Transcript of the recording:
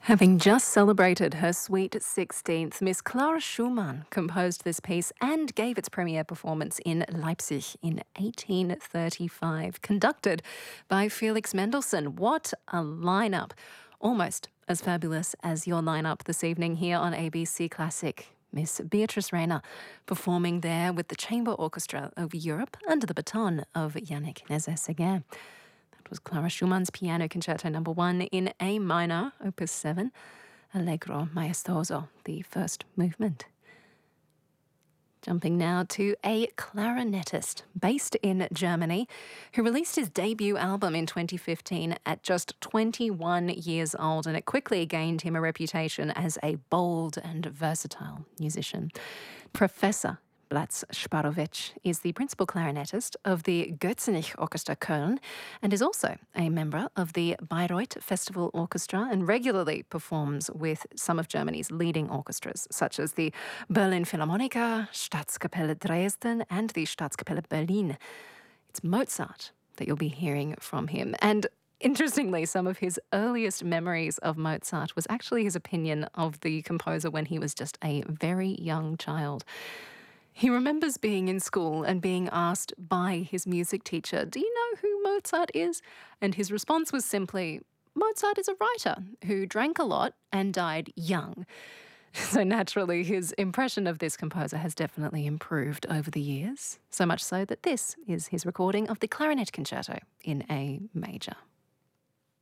Having just celebrated her sweet 16th, Miss Clara Schumann composed this piece and gave its premiere performance in Leipzig in 1835, conducted by Felix Mendelssohn. What a lineup! Almost as fabulous as your lineup this evening here on ABC Classic. Miss Beatrice Rayner performing there with the Chamber Orchestra of Europe under the baton of Yannick Nézet-Séguin. That was Clara Schumann's Piano Concerto No. 1 in A minor, Opus 7, Allegro Maestoso, the first movement. Jumping now to a clarinetist based in Germany who released his debut album in 2015 at just 21 years old, and it quickly gained him a reputation as a bold and versatile musician. Professor Blatz Sparowitsch is the principal clarinetist of the Götzenich Orchestra Köln and is also a member of the Bayreuth Festival Orchestra and regularly performs with some of Germany's leading orchestras, such as the Berlin Philharmoniker, Staatskapelle Dresden and the Staatskapelle Berlin. It's Mozart that you'll be hearing from him. And interestingly, some of his earliest memories of Mozart was actually his opinion of the composer when he was just a very young child. He remembers being in school and being asked by his music teacher, "Do you know who Mozart is?" And his response was simply, "Mozart is a writer who drank a lot and died young." So naturally, his impression of this composer has definitely improved over the years, so much so that this is his recording of the Clarinet Concerto in A major.